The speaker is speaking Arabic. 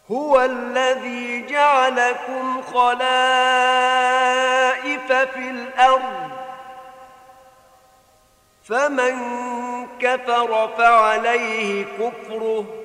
هو الذي جعلكم خلائف في الأرض فمن كفر فعليه كفره